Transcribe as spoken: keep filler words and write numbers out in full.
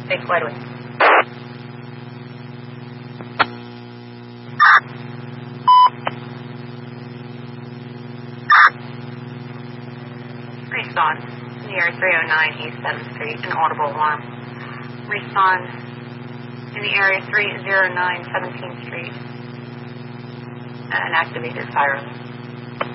Take flight away. Respond. Near three oh nine East seventh Street, an audible alarm. Respond. In the area three oh nine seventeenth Street, an activated fire alarm.